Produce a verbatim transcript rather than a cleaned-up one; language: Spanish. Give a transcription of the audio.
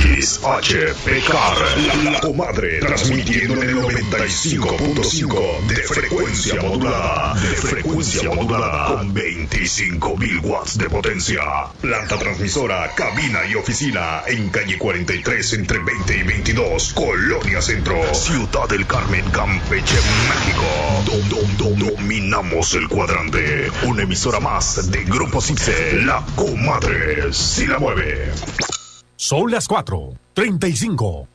X H P K R, la comadre, transmitiendo en el noventa y cinco punto cinco de frecuencia modulada, de frecuencia modulada, con veinticinco mil watts de potencia. Planta transmisora, cabina y oficina en calle cuarenta y tres entre veinte y veintidós, Colonia Centro, Ciudad del Carmen, Campeche, México. Dom, dom, dom, dominamos el cuadrante. Una emisora más de Grupo Cipse, la comadre si la mueve. Son las cuatro, treinta y cinco.